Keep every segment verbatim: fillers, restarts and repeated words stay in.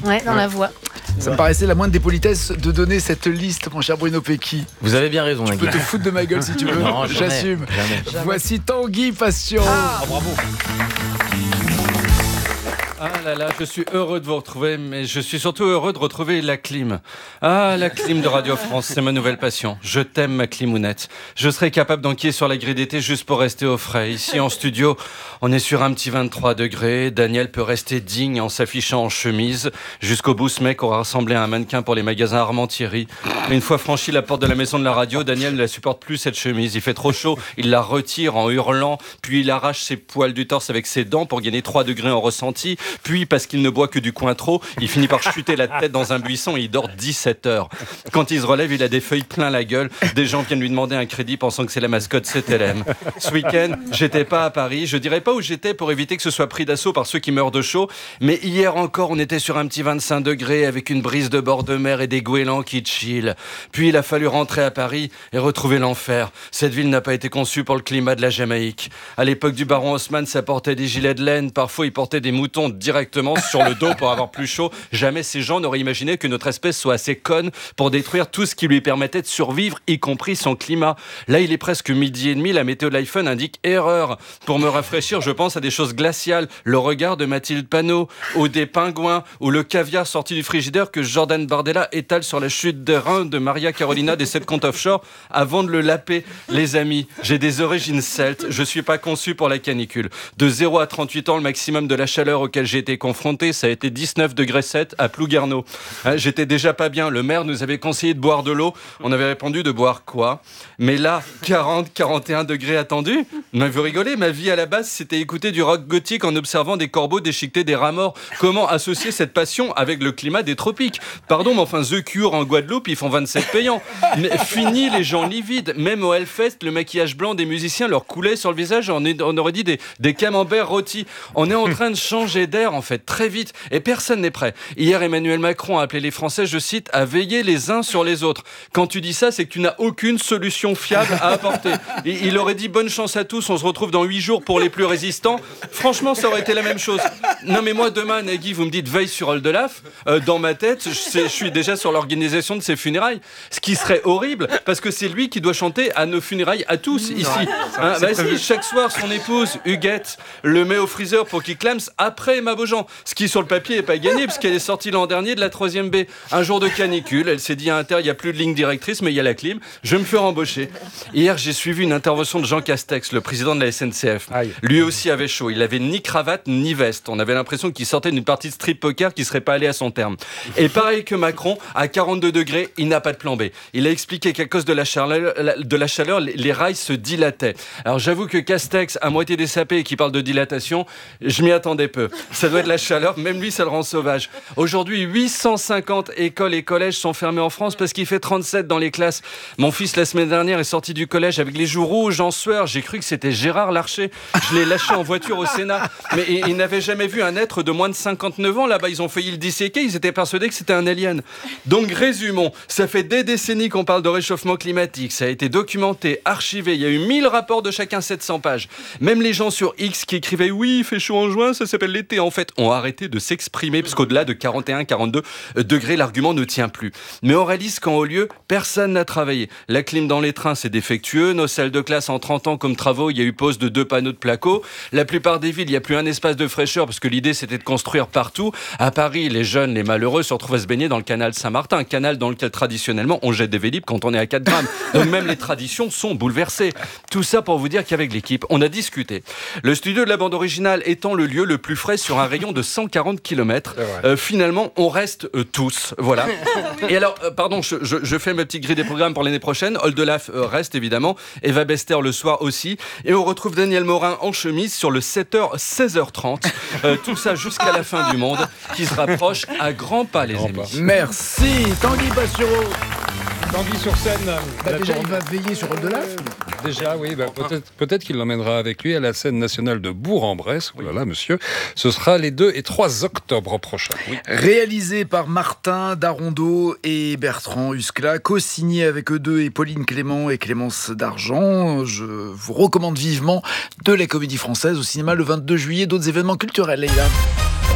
Ouais, dans ouais. la voix. Ça me paraissait la moindre des politesses de donner cette liste, mon cher Bruno Pecky. Vous avez bien raison, Tu Nagui. peux te foutre de ma gueule si tu veux. Non, jamais, j'assume. Jamais. Voici Tanguy Passion. Ah, oh, bravo. Ah là là, je suis heureux de vous retrouver, mais je suis surtout heureux de retrouver la clim. Ah, la clim de Radio France, c'est ma nouvelle passion. Je t'aime, ma climounette. Je serais capable d'enquiller sur la grille d'été juste pour rester au frais. Ici, en studio, on est sur un petit vingt-trois degrés. Daniel peut rester digne en s'affichant en chemise. Jusqu'au bout, ce mec aura ressemblé à un mannequin pour les magasins Armand Thierry. Mais une fois franchi la porte de la maison de la radio, Daniel ne la supporte plus, cette chemise. Il fait trop chaud, il la retire en hurlant, puis il arrache ses poils du torse avec ses dents pour gagner trois degrés en ressenti. Puis, parce qu'il ne boit que du Cointreau, il finit par chuter la tête dans un buisson et il dort dix-sept heures. Quand il se relève, il a des feuilles plein la gueule. Des gens viennent lui demander un crédit pensant que c'est la mascotte C T L M. Ce week-end, j'étais pas à Paris. Je dirais pas où j'étais pour éviter que ce soit pris d'assaut par ceux qui meurent de chaud. Mais hier encore, on était sur un petit vingt-cinq degrés avec une brise de bord de mer et des goélands qui chillent. Puis il a fallu rentrer à Paris et retrouver l'enfer. Cette ville n'a pas été conçue pour le climat de la Jamaïque. À l'époque du baron Haussmann, ça portait des gilets de laine. Parfois, il portait des moutons directement sur le dos pour avoir plus chaud. Jamais ces gens n'auraient imaginé que notre espèce soit assez conne pour détruire tout ce qui lui permettait de survivre, y compris son climat. Là, il est presque midi et demi, la météo de l'iPhone indique erreur. Pour me rafraîchir, je pense à des choses glaciales. Le regard de Mathilde Panot, ou des pingouins, ou le caviar sorti du frigidaire que Jordan Bardella étale sur la chute des reins de Maria Carolina des sept comptes offshore avant de le laper. Les amis, j'ai des origines celtes, je suis pas conçu pour la canicule. De zéro à trente-huit ans, le maximum de la chaleur auquel j'ai été confronté, ça a été dix-neuf degrés sept à Plouguerneau. Hein, j'étais déjà pas bien. Le maire nous avait conseillé de boire de l'eau. On avait répondu de boire quoi? Mais là, quarante, quarante et un degrés attendus. Mais vous rigolez, ma vie à la base, c'était écouter du rock gothique en observant des corbeaux déchiqueter des rats morts. Comment associer cette passion avec le climat des tropiques? Pardon, mais enfin, The Cure en Guadeloupe, ils font vingt-sept payants. Mais fini les gens livides. Même au Hellfest, le maquillage blanc des musiciens leur coulait sur le visage. On, est, on aurait dit des, des camemberts rôtis. On est en train de changer d'air, en fait, très vite. Et personne n'est prêt. Hier, Emmanuel Macron a appelé les Français, je cite, à veiller les uns sur les autres. Quand tu dis ça, c'est que tu n'as aucune solution fiable à apporter. Et il aurait dit bonne chance à tous, on se retrouve dans huit jours pour les plus résistants. Franchement, ça aurait été la même chose. Non mais moi, demain, Nagui, vous me dites veille sur Oldelaf. Euh, dans ma tête, je, sais, je suis déjà sur l'organisation de ses funérailles. Ce qui serait horrible, parce que c'est lui qui doit chanter à nos funérailles à tous, ici. Hein, bah si, chaque soir, son épouse, Huguette, le met au freezer pour qu'il clame après Emma Beaujean. Ce qui, sur le papier, n'est pas gagné, parce qu'elle est sortie l'an dernier de la troisième B. Un jour de canicule, elle s'est dit à Inter, il n'y a plus de ligne directrice, mais il y a la clim. Je vais me faire embaucher. Hier, j'ai suivi une intervention de Jean Castex, le président de la S N C F. Aïe. Lui aussi avait chaud. Il avait ni cravate, ni veste. On avait l'impression qu'il sortait d'une partie de strip poker qui ne serait pas allée à son terme. Et pareil que Macron, à quarante-deux degrés, il n'a pas de plan B. Il a expliqué qu'à cause de la chaleur, de la chaleur les rails se dilataient. Alors j'avoue que Castex, à moitié dessapé et qui parle de dilatation, je m'y attendais peu. Ça doit être la chaleur, même lui, ça le rend sauvage. Aujourd'hui, huit cent cinquante écoles et collèges sont fermés en France parce qu'il fait trente-sept dans les classes. Mon fils, la semaine dernière, est sorti du collège avec les joues rouges en sueur. J'ai cru que c'était Gérard Larcher. Je l'ai lâché en voiture au Sénat. Mais il n'avait jamais vu un être de moins de cinquante-neuf ans. Là-bas, ils ont failli le disséquer. Ils étaient persuadés que c'était un alien. Donc, résumons. Ça fait des décennies qu'on parle de réchauffement climatique. Ça a été documenté, archivé. Il y a eu mille rapports de chacun sept cents pages. Même les gens sur X qui écrivaient « Oui, il fait chaud en juin, ça s'appelle l'été », en fait, ont arrêté de s'exprimer parce qu'au-delà de quarante et un à quarante-deux degrés, l'argument ne tient plus. Mais on réalise qu'en haut lieu, personne n'a travaillé. La clim dans les trains, c'est défectueux. Nos salles de classe, en trente ans comme travaux, il y a eu pose de deux panneaux de placo. La plupart des villes, il n'y a plus un espace de fraîcheur parce que l'idée, c'était de construire partout. À Paris, les jeunes, les malheureux se retrouvent à se baigner dans le canal Saint-Martin, un canal dans lequel, traditionnellement, on jette des Vélib quand on est à quatre grammes. Donc même les traditions sont bouleversées. Tout ça pour vous dire qu'avec l'équipe, on a discuté. Le studio de la bande originale étant le lieu le plus frais sur un rayon de cent quarante kilomètres, euh, finalement, on reste euh, tous. Voilà. Et alors, euh, pardon, je, je, je fais ma petite grille des programmes pour l'année prochaine. Oldelaf euh, reste évidemment. Eva Bester le soir aussi. Et on retrouve Daniel Morin en chemise sur le sept heures seize heures trente. Euh, tout ça jusqu'à la fin du monde qui se rapproche à grands pas, les amis. Merci, Tanguy Passureau. Tanguy sur scène. Bah déjà, il va veiller sur Oldelaf. Déjà, oui. Bah, peut-être, peut-être qu'il l'emmènera avec lui à la scène nationale de Bourg-en-Bresse. Oh là là, monsieur. Ce sera les deux et trois octobre prochains. Oui. Réalisé par Martin Darondeau et Bertrand Huskla, co-signé avec eux deux et Pauline Clément et Clémence Dargent. Je vous recommande vivement de la comédie française au cinéma le vingt-deux juillet. D'autres événements culturels, Leïla.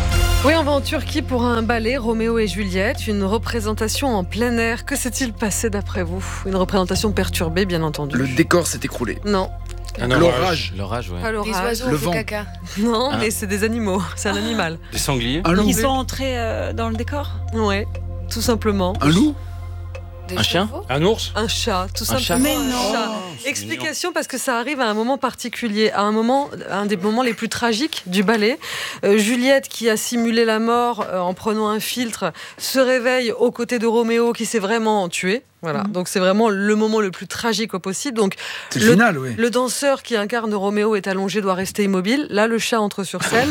Oui, on va en Turquie pour un ballet, Roméo et Juliette, une représentation en plein air. Que s'est-il passé d'après vous ? Une représentation perturbée, bien entendu. Le décor s'est écroulé. Non. Un L'orage. L'orage, ouais. Pas l'orage. Les oiseaux Le au vent. caca. Non, Ah. mais c'est des animaux. C'est un animal. Des sangliers. Un loup. Non. Ils sont entrés euh, dans le décor. Ouais, tout simplement. Un loup. Des Un chien chevaux. Un ours ? Un chat, tout Un simplement. chat. Mais un non. chat. c'est Explication parce que ça arrive à un moment particulier, à un moment, un des moments les plus tragiques du ballet. Euh, Juliette, qui a simulé la mort euh, en prenant un filtre, se réveille aux côtés de Roméo qui s'est vraiment tué. Voilà, Mhm. donc c'est vraiment le moment le plus tragique au possible. Donc C'est le Le- final, oui. le danseur qui incarne Roméo est allongé, doit rester immobile. Là, le chat entre sur scène.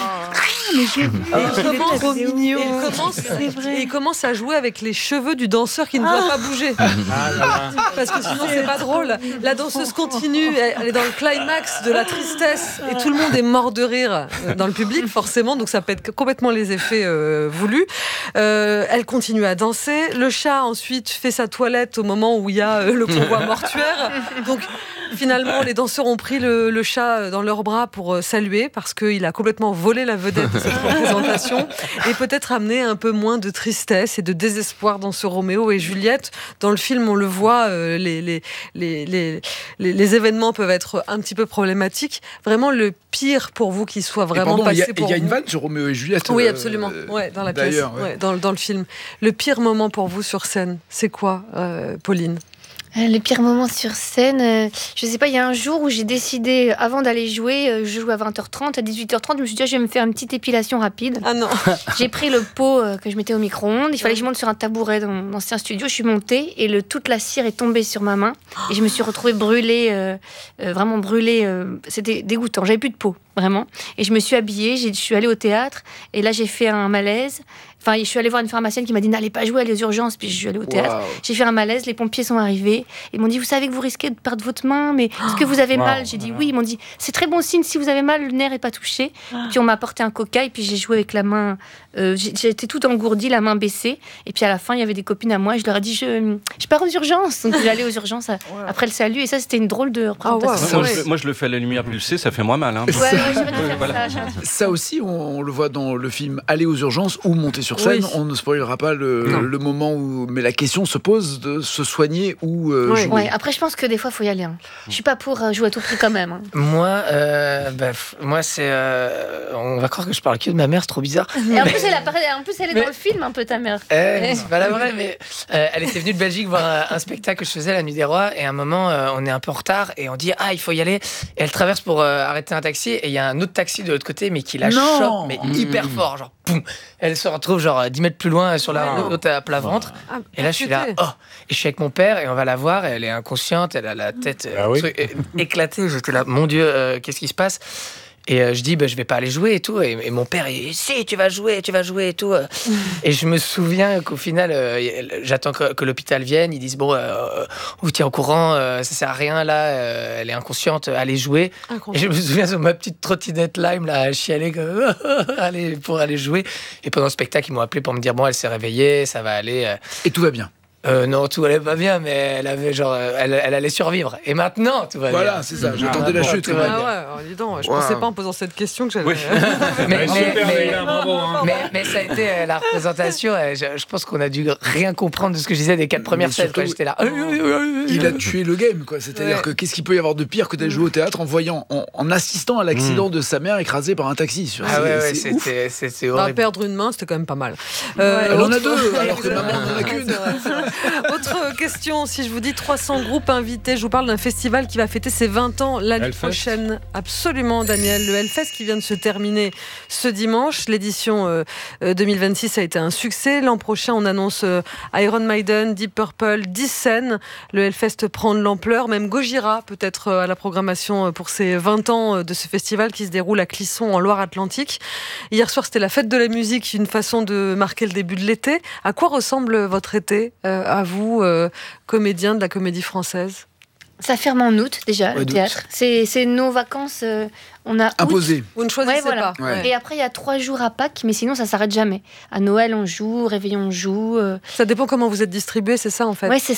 Mais j'ai vu. Et il commence, trop mignon. et il commence- C'est vrai. et il commence à jouer avec les cheveux du danseur qui ne doit pas bouger. Ah là là. Parce que sinon, c'est pas drôle. La danseuse continue, elle elle est dans le climax de la tristesse et tout le monde est mort de rire euh, dans le public, forcément. Donc ça pète complètement les effets euh, voulus. Euh, elle continue à danser. Le chat, ensuite, fait sa toilette au moment où il y a euh, le convoi mortuaire. Donc finalement, les danseurs ont pris le, le chat dans leurs bras pour euh, saluer parce qu'il a complètement volé la vedette de cette représentation et peut-être amener un peu moins de tristesse et de désespoir dans ce Roméo et Juliette. Dans le film, on le voit, euh, les, les, les, les, les, les événements peuvent être un petit peu problématiques. Vraiment, le pire pour vous qui soit Et vraiment pardon, il y passé a, pour il y a une vous. vanne sur Roméo et Juliette. Oui, euh, absolument. Ouais, dans la pièce, d'ailleurs, ouais. ouais, dans, dans le film. Le pire moment pour vous sur scène, c'est quoi, euh, Pauline ? Euh, Le pire moment sur scène, euh, je sais pas, il y a un jour où j'ai décidé, euh, avant d'aller jouer, euh, je joue à vingt heures trente, à dix-huit heures trente, je me suis dit, ah, je vais me faire une petite épilation rapide. Ah non. J'ai pris le pot euh, que je mettais au micro-ondes, il fallait que je monte sur un tabouret dans mon ancien studio, je suis montée et le, toute la cire est tombée sur ma main et je me suis retrouvée brûlée, euh, euh, vraiment brûlée, euh, c'était dégoûtant, j'avais plus de peau, vraiment. Et je me suis habillée, j'ai- je suis allée au théâtre et là j'ai fait un malaise. Enfin, je suis allée voir une pharmacienne qui m'a dit n'allez pas jouer, allez aux urgences. Puis je suis allée au théâtre. Waouh. J'ai fait un malaise, les pompiers sont arrivés. Ils m'ont dit vous savez que vous risquez de perdre votre main, mais est-ce que vous avez Wow. mal? J'ai dit oui. Ils m'ont dit c'est très bon signe si vous avez mal, le nerf est pas touché. Puis on m'a apporté un coca et puis j'ai joué avec la main. Euh, j'ai- J'étais toute engourdie, la main baissée. Et puis à la fin, il y avait des copines à moi. Et je leur ai dit je, je pars aux urgences. Donc j'allais aux urgences à- après le salut. Et ça, c'était une drôle de représentation. wow. Moi, Ouais. je, le- moi, je le fais à la lumière pulsée, ça fait moins mal. Hein. Ouais, ouais, j'aurais dû faire Voilà. ça, j'aurais dû- Ça aussi, on, on le voit dans le film Aller aux urgences ou Monter sur scène. Oui. On ne spoilera pas le, Non. le moment où. Mais la question se pose de se soigner ou euh, Ouais. jouer. Ouais, après, je pense que des fois, il faut y aller. Hein. Je suis pas pour euh, jouer à tout prix quand même. hein. Moi, euh, bah, f- moi c'est. euh, on va croire que je parle que de ma mère, c'est trop bizarre. Et en plus, elle, apparaît- en plus, elle est Mais- dans le film, un peu ta mère. Eh, c'est pas la vraie, mais euh, elle était venue de Belgique voir un, un spectacle que je faisais, La Nuit des Rois, et à un moment, euh, on est un peu en retard, et on dit ah il faut y aller. Et elle traverse pour euh, arrêter un taxi, et il y a un autre taxi de l'autre côté, mais qui la Non. chope, mais hyper fort, genre poum. Elle se retrouve genre dix mètres plus loin sur la Ouais. route à plat ventre. Ah, Et là, je suis là, percuté. oh, et je suis avec mon père, et on va la voir, et elle est inconsciente, elle a la tête euh, Ah oui. truc, euh, éclatée. J'étais là, mon Dieu, euh, qu'est-ce qui se passe? Et euh, je dis, bah, je vais pas aller jouer et tout. Et, et mon père, il dit, si, tu vas jouer, tu vas jouer et tout. Et je me souviens qu'au final, euh, j'attends que, que l'hôpital vienne. Ils disent, bon, euh, vous tiens au courant, euh, ça sert à rien là, euh, elle est inconsciente, allez jouer. Et je me souviens sur ma petite trottinette Lime, là, à chialer comme, allez, pour aller jouer. Et pendant le spectacle, ils m'ont appelé pour me dire, bon, elle s'est réveillée, ça va aller. euh. Et tout va bien. Euh, non, tout allait pas bien, mais elle avait genre, euh, elle, elle allait survivre. Et maintenant, tout va bien. Voilà, c'est ça. J'attendais Ah, la bon, chute. tout tout va va Ah bien. ouais, alors dis donc, je Wow. pensais pas en posant cette question que j'avais. Oui. Mais, mais, Super, mais- Leïla, bravo. hein. mais, mais ça a été euh, la représentation. euh, je, je pense qu'on a dû rien comprendre de ce que je disais des quatre premières Mais scènes. surtout, quoi. J'étais là. Il a tué le game, quoi. C'est-à-dire Ouais. que qu'est-ce qu'il peut y avoir de pire que d'aller jouer au théâtre en voyant, en, en assistant à l'accident de sa mère écrasée par un taxi. C'est- Ah ouais, ouais, c'est ouf. c'était c'était Bah, horrible. perdre une main, c'était quand même pas mal. Euh, Elle en a autre- deux, alors que maman n'en a Ouais, qu'une. c'est vrai, c'est vrai. Autre question, si je vous dis trois cents groupes invités, je vous parle d'un festival qui va fêter ses vingt ans l'année Hellfest. prochaine. Absolument, Daniel. Le Hellfest qui vient de se terminer ce dimanche. L'édition euh, euh, deux mille vingt-six a été un succès. L'an prochain, on annonce euh, Iron Maiden, Deep Purple, dix scènes. Le Hellfest prend de l'ampleur. Même Gojira peut être euh, à la programmation euh, pour ses vingt ans euh, de ce festival qui se déroule à Clisson en Loire-Atlantique. Hier soir, c'était la fête de la musique, une façon de marquer le début de l'été. À quoi ressemble votre été, euh, à vous, euh, comédien de la Comédie Française? Ça ferme en août déjà, Ouais, le d'août. théâtre. C'est c'est nos vacances. euh, on a août. Imposé. Vous ne choisissez Ouais, voilà. pas. Ouais. Et après, il y a trois jours à Pâques, mais sinon, ça s'arrête jamais. À Noël, on joue, au Réveillon, on joue. euh, Ça dépend comment vous êtes distribué, c'est ça en fait. Ouais, c'est ça.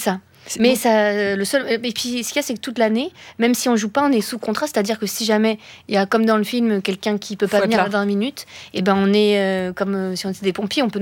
Mais ça, le seul. Et puis, ce qu'il y a, c'est que toute l'année, même si on joue pas, on est sous contrat. C'est-à-dire que si jamais il y a, comme dans le film, quelqu'un qui peut pas Faut être venir là. à vingt minutes, et ben on est euh, comme euh, si on était des pompiers, on peut